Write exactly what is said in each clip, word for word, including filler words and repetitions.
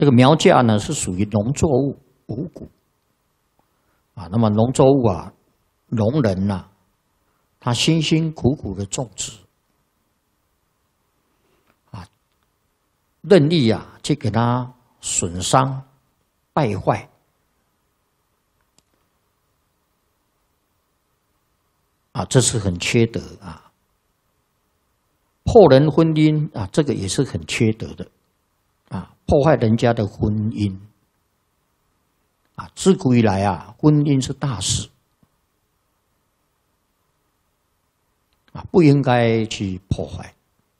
这个苗稼呢是属于农作物五谷啊。那么农作物啊，农人呐、啊，他辛辛苦苦的种植啊，任意啊去给它损伤、败坏啊，这是很缺德啊。破人婚姻啊，这个也是很缺德的。啊，破坏人家的婚姻啊！自古以来啊，婚姻是大事啊，不应该去破坏。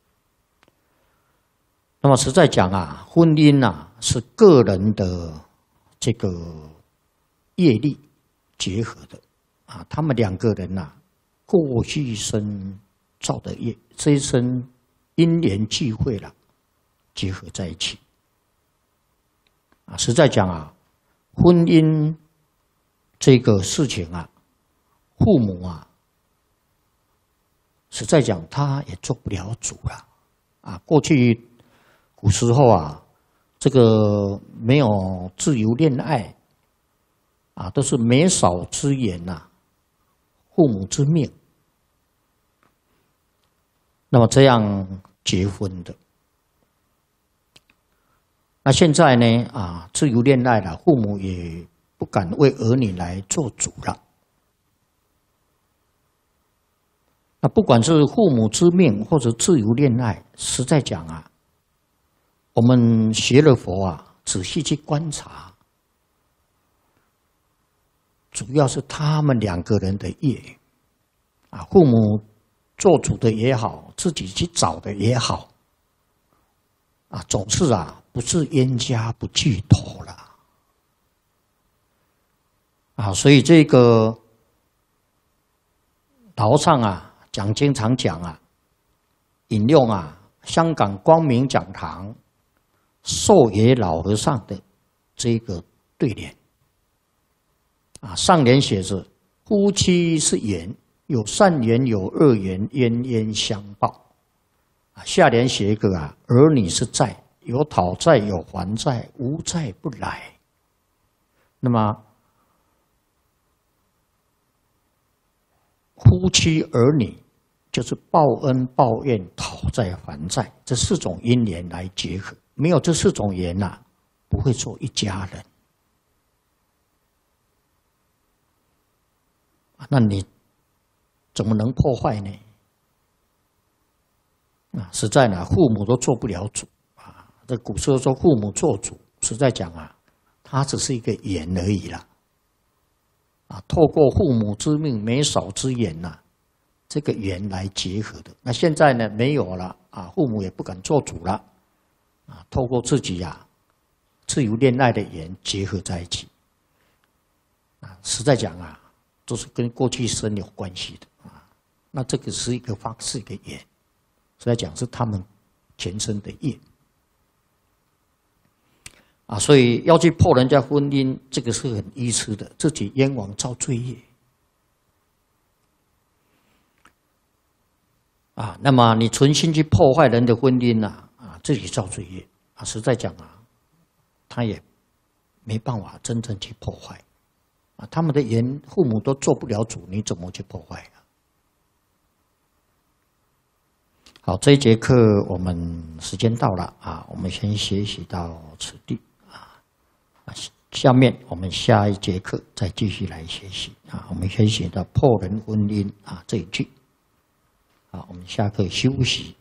那么实在讲啊，婚姻啊是个人的这个业力结合的啊，他们两个人呐、啊，过去一生造的业，这一生因缘际会了。结合在一起啊，实在讲啊，婚姻这个事情啊，父母啊，实在讲他也做不了主了啊。过去古时候啊，这个没有自由恋爱啊，都是媒妁之言呐、啊，父母之命，那么这样结婚的。那现在呢？啊，自由恋爱了，父母也不敢为儿女来做主了。那不管是父母之命或者自由恋爱，实在讲啊，我们学了佛啊，仔细去观察，主要是他们两个人的业啊，父母做主的也好，自己去找的也好，啊，总是啊。不是冤家不聚头了啊！所以这个老上啊讲经常讲啊，引用啊香港光明讲堂寿爷老和尚的这个对联啊，上联写着夫妻是缘，有善缘有恶缘，冤冤相报啊。下联写一个啊，儿女是债。有讨债有还债，无债不来。那么，夫妻儿女就是报恩、报怨、讨债、还债这四种因缘来结合。没有这四种缘呐、啊，不会做一家人。那你怎么能破坏呢？啊，实在呢，父母都做不了主。这古时候说父母做主，实在讲啊，它只是一个缘而已啦。啊，透过父母之命、媒妁之言呐、啊，这个缘来结合的。那现在呢，没有了啊，父母也不敢做主了啊，透过自己呀、啊、自由恋爱的缘结合在一起啊，实在讲啊，都是跟过去生有关系的啊。那这个是一个方式，一个缘，实在讲是他们前生的业。啊，所以要去破人家婚姻，这个是很愚痴的，自己冤枉造罪业。啊，那么你存心去破坏人的婚姻呐、啊，啊，自己造罪业啊，实在讲啊，他也没办法真正去破坏。啊，他们的缘父母都做不了主，你怎么去破坏啊？好，这一节课我们时间到了啊，我们先学习到此地。下面我们下一节课再继续来学习啊，我们先学到破人婚姻啊这一句，好，我们下课休息。